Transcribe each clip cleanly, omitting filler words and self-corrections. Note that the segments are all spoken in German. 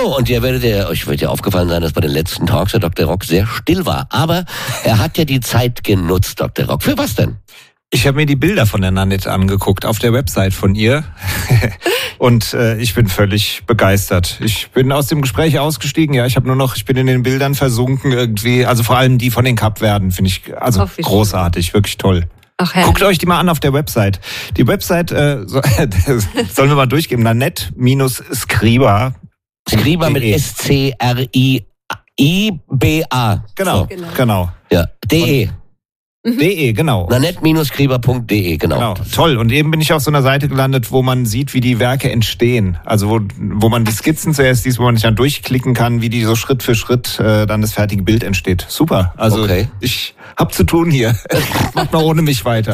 und euch wird ja aufgefallen sein, dass bei den letzten Talks der Dr. Rock sehr still war. Aber er hat ja die Zeit genutzt, Dr. Rock. Für was denn? Ich habe mir die Bilder von der Nanette angeguckt auf der Website von ihr und ich bin völlig begeistert. Ich bin aus dem Gespräch ausgestiegen, ja, ich bin in den Bildern versunken irgendwie, also vor allem die von den Kapverden finde ich großartig, wirklich toll. Ach, guckt euch die mal an auf der Website. Die Website sollen wir mal durchgeben, Nanette-Scriba. Scriba mit S-C-R-I-I-B-A. Genau. Ja, de. De, genau. Nanette-Scriba.de, genau. Toll. Und eben bin ich auf so einer Seite gelandet, wo man sieht, wie die Werke entstehen. Also wo man die Skizzen zuerst sieht, wo man sich dann durchklicken kann, wie die so Schritt für Schritt dann das fertige Bild entsteht. Super. Also ich hab zu tun hier. Macht mal ohne mich weiter.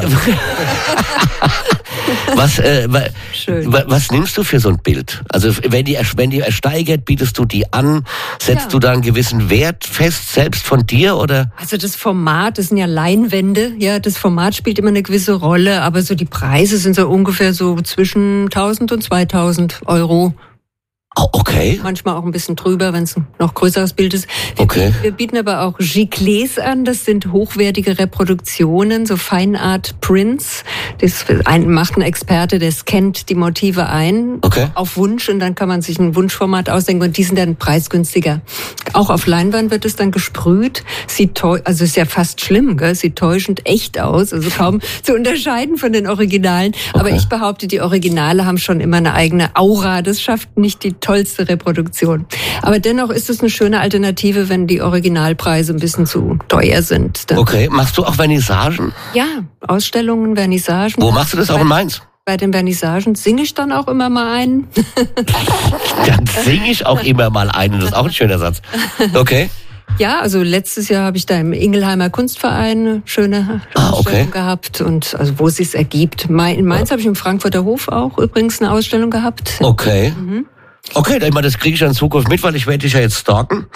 Was nimmst du für so ein Bild? Also wenn die ersteigert, bietest du die an? Setzt du da einen gewissen Wert fest, selbst von dir, oder? Also das Format, das sind ja Leinwände, ja, das Format spielt immer eine gewisse Rolle, aber so die Preise sind so ungefähr so zwischen 1000 und 2000 Euro. Oh, okay. Manchmal auch ein bisschen drüber, wenn es ein noch größeres Bild ist. Wir bieten aber auch Giclées an. Das sind hochwertige Reproduktionen, so Fine Art Prints. Das macht ein Experte, der scannt die Motive ein auf Wunsch und dann kann man sich ein Wunschformat ausdenken und die sind dann preisgünstiger. Auch auf Leinwand wird es dann gesprüht. Also ist ja fast schlimm, gell? Sieht täuschend echt aus, also kaum zu unterscheiden von den Originalen. Aber ich behaupte, die Originale haben schon immer eine eigene Aura. Das schafft nicht die tollste Reproduktion. Aber dennoch ist es eine schöne Alternative, wenn die Originalpreise ein bisschen zu teuer sind. Machst du auch Vernissagen? Ja, Ausstellungen, Vernissagen. Wo machst du das auch in Mainz? Bei den Vernissagen singe ich dann auch immer mal einen. Dann singe ich auch immer mal einen, das ist auch ein schöner Satz. Okay. Ja, also letztes Jahr habe ich da im Ingelheimer Kunstverein eine schöne Ausstellung gehabt und also wo es sich ergibt. In Mainz habe ich im Frankfurter Hof auch übrigens eine Ausstellung gehabt. Okay. Okay, ich meine, das kriege ich ja in Zukunft mit, weil ich werde dich ja jetzt stalken.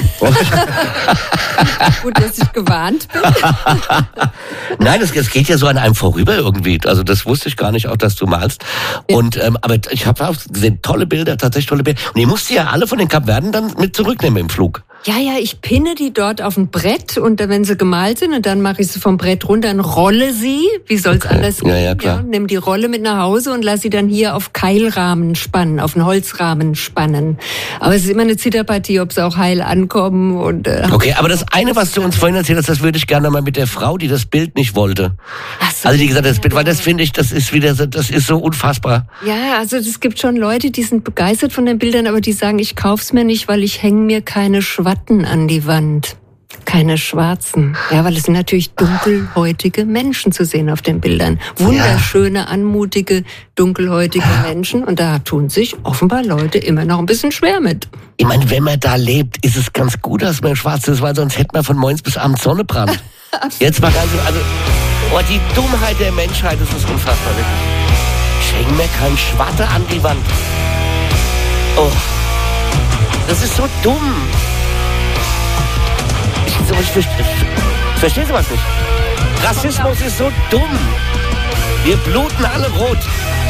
Gut, dass ich gewarnt bin. Nein, es geht ja so an einem vorüber irgendwie. Also das wusste ich gar nicht, auch dass du malst. Und aber ich habe auch gesehen, tatsächlich tolle Bilder. Und ihr musst die ja alle von den Kapverden dann mit zurücknehmen im Flug. Ja, ich pinne die dort auf ein Brett und wenn sie gemalt sind und dann mache ich sie vom Brett runter und rolle sie. Wie soll's anders gehen? Ja, klar. Nimm die Rolle mit nach Hause und lass sie dann hier auf Keilrahmen spannen, auf einen Holzrahmen spannen. Aber es ist immer eine Zitterpartie, ob sie auch heil ankommen und okay, aber das eine, was du uns vorhin erzählt hast, das würde ich gerne mal mit der Frau, die das Bild nicht wollte. Ach so, also die gesagt hat, das Bild, weil das finde ich, das ist so unfassbar. Ja, also es gibt schon Leute, die sind begeistert von den Bildern, aber die sagen, ich kauf's mir nicht, weil ich hänge mir keine Schwatten an die Wand. Keine schwarzen. Ja, weil es sind natürlich dunkelhäutige Menschen zu sehen auf den Bildern. Wunderschöne, anmutige, dunkelhäutige Menschen. Und da tun sich offenbar Leute immer noch ein bisschen schwer mit. Ich meine, wenn man da lebt, ist es ganz gut, dass man schwarz ist, weil sonst hätte man von morgens bis abends Sonnenbrand. Jetzt mal die Dummheit der Menschheit, das ist unfassbar, wirklich. Ich hänge mir kein Schwatte an die Wand. Oh, das ist so dumm. Ich verstehe sowas nicht. Rassismus ist so dumm. Wir bluten alle rot.